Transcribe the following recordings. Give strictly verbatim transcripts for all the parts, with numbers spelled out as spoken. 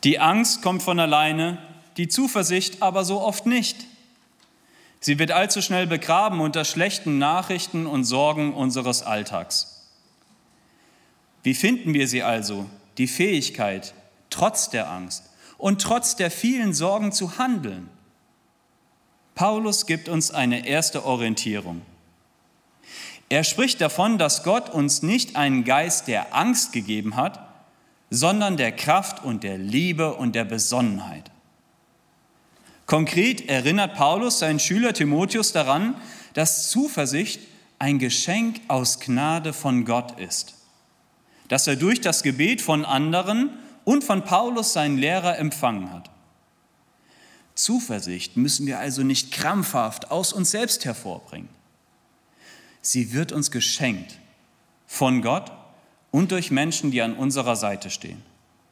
Die Angst kommt von alleine, die Zuversicht aber so oft nicht. Sie wird allzu schnell begraben unter schlechten Nachrichten und Sorgen unseres Alltags. Wie finden wir sie also, die Fähigkeit, trotz der Angst und trotz der vielen Sorgen zu handeln? Paulus gibt uns eine erste Orientierung. Er spricht davon, dass Gott uns nicht einen Geist der Angst gegeben hat, sondern der Kraft und der Liebe und der Besonnenheit. Konkret erinnert Paulus seinen Schüler Timotheus daran, dass Zuversicht ein Geschenk aus Gnade von Gott ist, das er durch das Gebet von anderen und von Paulus, seinen Lehrer, empfangen hat. Zuversicht müssen wir also nicht krampfhaft aus uns selbst hervorbringen. Sie wird uns geschenkt von Gott und durch Menschen, die an unserer Seite stehen.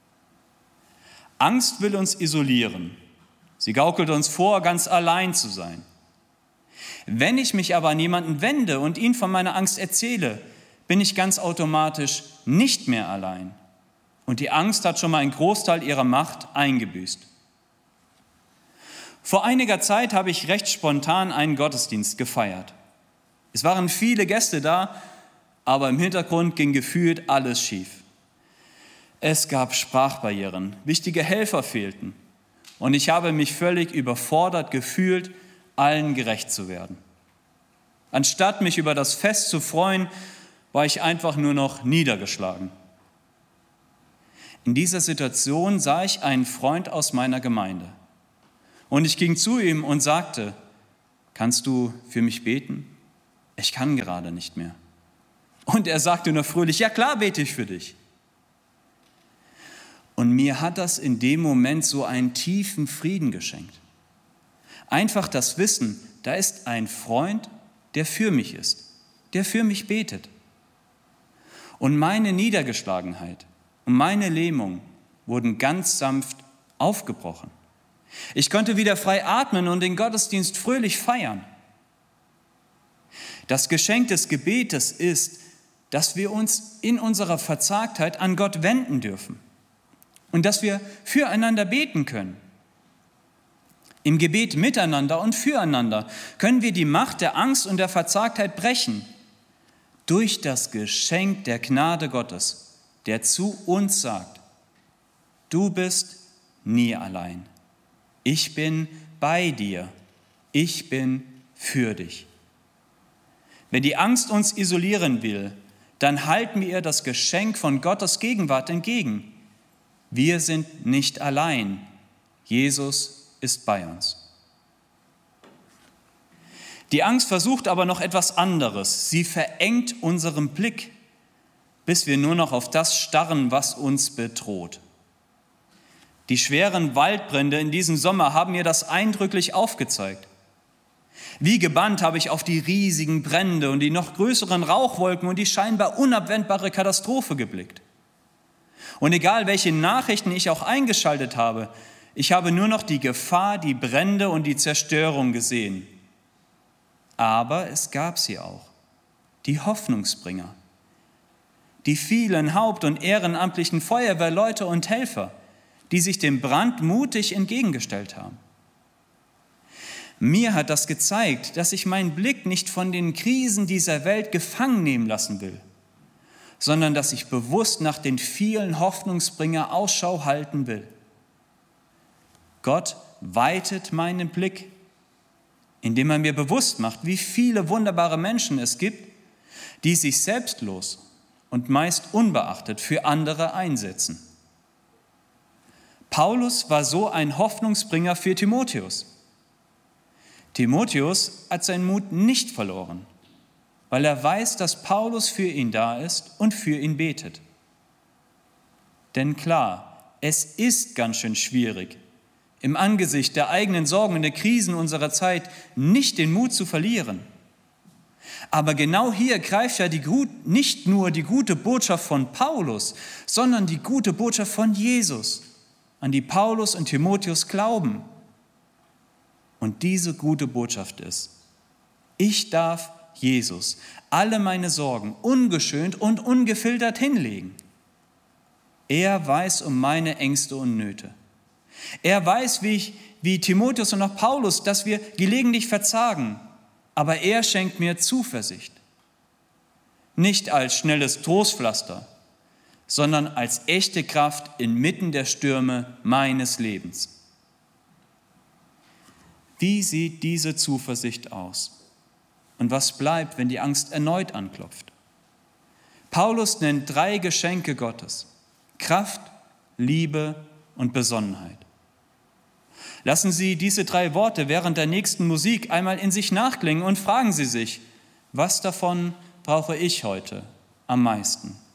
Angst will uns isolieren. Sie gaukelt uns vor, ganz allein zu sein. Wenn ich mich aber an jemanden wende und ihn von meiner Angst erzähle, bin ich ganz automatisch nicht mehr allein. Und die Angst hat schon mal einen Großteil ihrer Macht eingebüßt. Vor einiger Zeit habe ich recht spontan einen Gottesdienst gefeiert. Es waren viele Gäste da, aber im Hintergrund ging gefühlt alles schief. Es gab Sprachbarrieren, wichtige Helfer fehlten und ich habe mich völlig überfordert gefühlt, allen gerecht zu werden. Anstatt mich über das Fest zu freuen, war ich einfach nur noch niedergeschlagen. In dieser Situation sah ich einen Freund aus meiner Gemeinde und ich ging zu ihm und sagte: Kannst du für mich beten? Ich kann gerade nicht mehr. Und er sagte nur fröhlich: Ja klar, bete ich für dich. Und mir hat das in dem Moment so einen tiefen Frieden geschenkt. Einfach das Wissen, da ist ein Freund, der für mich ist, der für mich betet. Und meine Niedergeschlagenheit und meine Lähmung wurden ganz sanft aufgebrochen. Ich konnte wieder frei atmen und den Gottesdienst fröhlich feiern. Das Geschenk des Gebetes ist, dass wir uns in unserer Verzagtheit an Gott wenden dürfen und dass wir füreinander beten können. Im Gebet miteinander und füreinander können wir die Macht der Angst und der Verzagtheit brechen durch das Geschenk der Gnade Gottes, der zu uns sagt: Du bist nie allein. Ich bin bei dir. Ich bin für dich. Wenn die Angst uns isolieren will, dann halten wir ihr das Geschenk von Gottes Gegenwart entgegen. Wir sind nicht allein. Jesus ist bei uns. Die Angst versucht aber noch etwas anderes. Sie verengt unseren Blick, bis wir nur noch auf das starren, was uns bedroht. Die schweren Waldbrände in diesem Sommer haben mir das eindrücklich aufgezeigt. Wie gebannt habe ich auf die riesigen Brände und die noch größeren Rauchwolken und die scheinbar unabwendbare Katastrophe geblickt. Und egal, welche Nachrichten ich auch eingeschaltet habe, ich habe nur noch die Gefahr, die Brände und die Zerstörung gesehen. Aber es gab sie auch, die Hoffnungsbringer, die vielen haupt- und ehrenamtlichen Feuerwehrleute und Helfer, die sich dem Brand mutig entgegengestellt haben. Mir hat das gezeigt, dass ich meinen Blick nicht von den Krisen dieser Welt gefangen nehmen lassen will, sondern dass ich bewusst nach den vielen Hoffnungsbringer Ausschau halten will. Gott weitet meinen Blick, indem er mir bewusst macht, wie viele wunderbare Menschen es gibt, die sich selbstlos und meist unbeachtet für andere einsetzen. Paulus war so ein Hoffnungsbringer für Timotheus. Timotheus hat seinen Mut nicht verloren, weil er weiß, dass Paulus für ihn da ist und für ihn betet. Denn klar, es ist ganz schön schwierig, im Angesicht der eigenen Sorgen und der Krisen unserer Zeit nicht den Mut zu verlieren. Aber genau hier greift ja die, nicht nur die gute Botschaft von Paulus, sondern die gute Botschaft von Jesus, an die Paulus und Timotheus glauben. Und diese gute Botschaft ist: Ich darf Jesus alle meine Sorgen ungeschönt und ungefiltert hinlegen. Er weiß um meine Ängste und Nöte. Er weiß, wie, ich, wie Timotheus und auch Paulus, dass wir gelegentlich verzagen, aber er schenkt mir Zuversicht. Nicht als schnelles Trostpflaster, sondern als echte Kraft inmitten der Stürme meines Lebens. Wie sieht diese Zuversicht aus? Und was bleibt, wenn die Angst erneut anklopft? Paulus nennt drei Geschenke Gottes: Kraft, Liebe und Besonnenheit. Lassen Sie diese drei Worte während der nächsten Musik einmal in sich nachklingen und fragen Sie sich, was davon brauche ich heute am meisten?